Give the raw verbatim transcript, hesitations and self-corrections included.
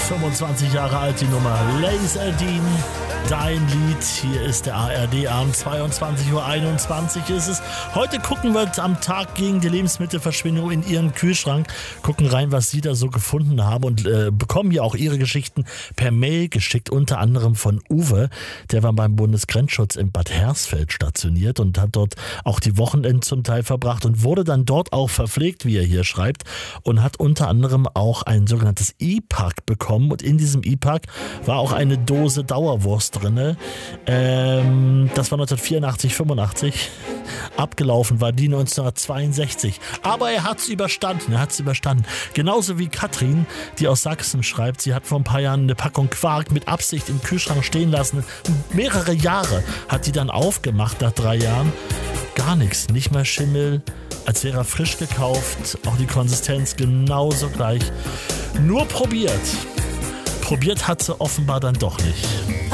fünfundzwanzig Jahre alt die Nummer. Laserdine, dein Lied. Hier ist der A R D-Abend. zweiundzwanzig Uhr einundzwanzig ist es. Heute gucken wir am Tag gegen die Lebensmittelverschwendung in Ihren Kühlschrank. Gucken rein, was Sie da so gefunden haben und äh, bekommen hier auch Ihre Geschichten per Mail geschickt. Unter anderem von Uwe. Der war beim Bundesgrenzschutz in Bad Hersfeld stationiert und hat dort auch die Wochenenden zum Teil verbracht und wurde dann dort auch verpflegt, wie er hier schreibt. Und hat unter anderem auch ein sogenanntes E-Pack bekommen. Und in diesem E-Pack war auch eine Dose Dauerwurst drinne. Ähm, das war neunzehnhundertvierundachtzig, fünfundachtzig. Abgelaufen war die neunzehnhundertzweiundsechzig. Aber er hat es überstanden. Er hat es überstanden. Genauso wie Katrin, die aus Sachsen schreibt, sie hat vor ein paar Jahren eine Packung Quark mit Absicht im Kühlschrank stehen lassen. Mehrere Jahre hat die dann aufgemacht nach drei Jahren. Gar nichts. Nicht mal Schimmel. Als wäre er frisch gekauft. Auch die Konsistenz genauso gleich. Nur probiert. Probiert hat sie offenbar dann doch nicht.